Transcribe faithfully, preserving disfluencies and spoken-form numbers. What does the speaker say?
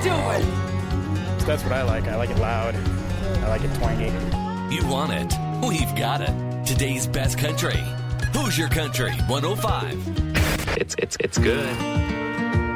doing? That's what I like. I like it loud. I like it twangy. You want it? We've got it. Today's best country. Hoosier Country one oh five. It's it's it's good.